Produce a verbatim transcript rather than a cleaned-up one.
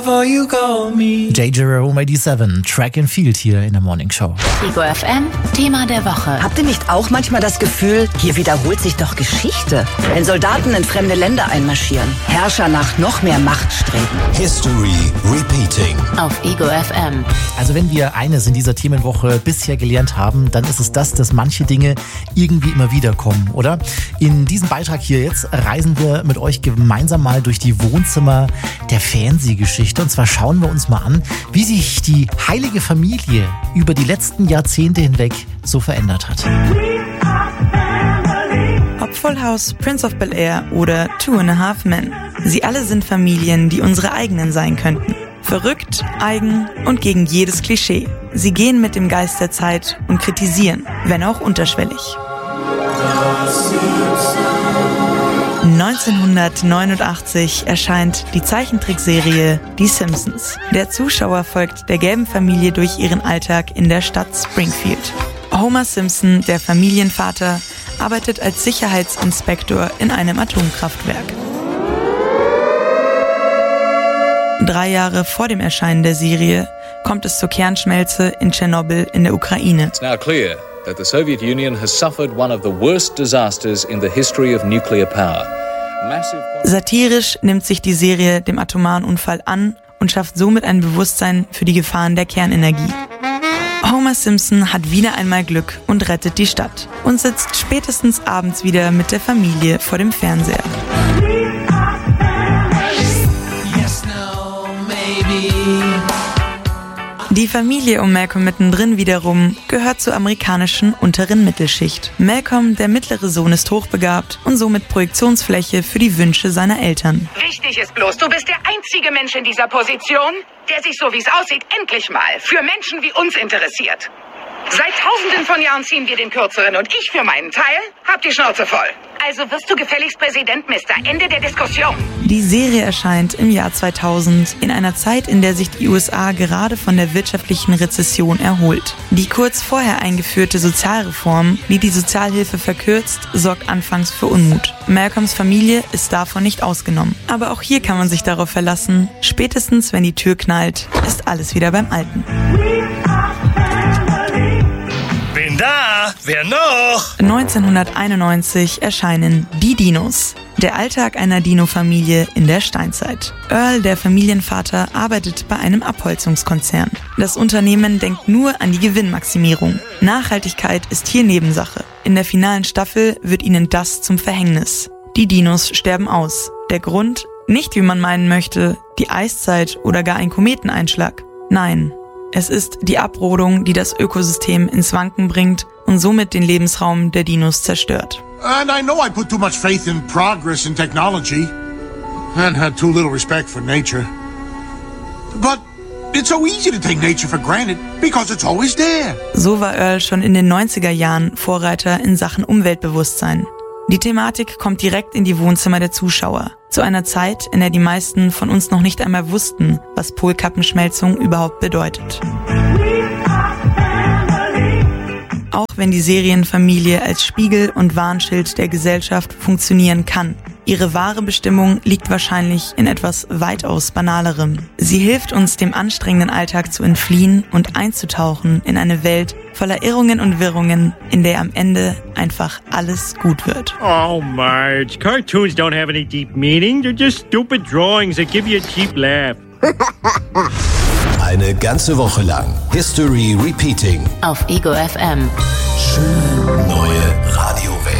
J. Jerome siebenundachtzig, Track and Field hier in der Morning Show. Ego F M, Thema der Woche. Habt ihr nicht auch manchmal das Gefühl, hier wiederholt sich doch Geschichte? Wenn Soldaten in fremde Länder einmarschieren, Herrscher nach noch mehr Macht streben. History Repeating. Auf Ego F M. Also wenn wir eines in dieser Themenwoche bisher gelernt haben, dann ist es das, dass manche Dinge irgendwie immer wieder kommen, oder? In diesem Beitrag hier jetzt reisen wir mit euch gemeinsam mal durch die Wohnzimmer der Fernsehgeschichte. Und zwar schauen wir uns mal an, wie sich die heilige Familie über die letzten Jahrzehnte hinweg so verändert hat. Ob Full House, Prince of Bel-Air oder Two and a Half Men. Sie alle sind Familien, die unsere eigenen sein könnten. Verrückt, eigen und gegen jedes Klischee. Sie gehen mit dem Geist der Zeit und kritisieren, wenn auch unterschwellig. neunzehnhundertneunundachtzig erscheint die Zeichentrickserie Die Simpsons. Der Zuschauer folgt der gelben Familie durch ihren Alltag in der Stadt Springfield. Homer Simpson, der Familienvater, arbeitet als Sicherheitsinspektor in einem Atomkraftwerk. Drei Jahre vor dem Erscheinen der Serie kommt es zur Kernschmelze in Tschernobyl in der Ukraine. It's now clear that the Soviet Union has suffered one of the worst disasters in the history of nuclear power. Massive... Satirisch nimmt sich die Serie dem atomaren Unfall an und schafft somit ein Bewusstsein für die Gefahren der Kernenergie. Homer Simpson hat wieder einmal Glück und rettet die Stadt und sitzt spätestens abends wieder mit der Familie vor dem Fernseher. Die Familie um Malcolm mittendrin wiederum gehört zur amerikanischen unteren Mittelschicht. Malcolm, der mittlere Sohn, ist hochbegabt und somit Projektionsfläche für die Wünsche seiner Eltern. Wichtig ist bloß, du bist der einzige Mensch in dieser Position, der sich, so wie es aussieht, endlich mal für Menschen wie uns interessiert. Seit tausenden von Jahren ziehen wir den Kürzeren und ich für meinen Teil hab die Schnauze voll. Also wirst du gefälligst Präsident, Mister. Ende der Diskussion. Die Serie erscheint im Jahr zweitausend, in einer Zeit, in der sich die U S A gerade von der wirtschaftlichen Rezession erholt. Die kurz vorher eingeführte Sozialreform, die die Sozialhilfe verkürzt, sorgt anfangs für Unmut. Malcolms Familie ist davon nicht ausgenommen. Aber auch hier kann man sich darauf verlassen, spätestens wenn die Tür knallt, ist alles wieder beim Alten. Bin da! Wer noch? neunzehnhunderteinundneunzig erscheinen Die Dinos. Der Alltag einer Dino-Familie in der Steinzeit. Earl, der Familienvater, arbeitet bei einem Abholzungskonzern. Das Unternehmen denkt nur an die Gewinnmaximierung. Nachhaltigkeit ist hier Nebensache. In der finalen Staffel wird ihnen das zum Verhängnis. Die Dinos sterben aus. Der Grund? Nicht, wie man meinen möchte, die Eiszeit oder gar ein Kometeneinschlag. Nein. Es ist die Abrodung, die das Ökosystem ins Wanken bringt und somit den Lebensraum der Dinos zerstört. And I know I put too much faith in progress and technology and had too little respect for nature. But it's so easy to take nature for granted because it's always there. So war Earl schon in den neunziger Jahren Vorreiter in Sachen Umweltbewusstsein. Die Thematik kommt direkt in die Wohnzimmer der Zuschauer. Zu einer Zeit, in der die meisten von uns noch nicht einmal wussten, was Polkappenschmelzung überhaupt bedeutet. Auch wenn die Serienfamilie als Spiegel und Warnschild der Gesellschaft funktionieren kann, ihre wahre Bestimmung liegt wahrscheinlich in etwas weitaus Banalerem. Sie hilft uns, dem anstrengenden Alltag zu entfliehen und einzutauchen in eine Welt voller Irrungen und Wirrungen, in der am Ende einfach alles gut wird. Oh, Marge, cartoons don't have any deep meaning. They're just stupid drawings that give you a cheap laugh. Eine ganze Woche lang History Repeating. Auf Ego F M. Schön neue